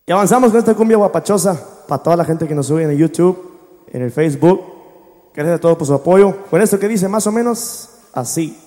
Y avanzamos con esta cumbia guapachosa para toda la gente que nos sube en el YouTube, en el Facebook. Gracias a todos por su apoyo. Con esto que dice más o menos así.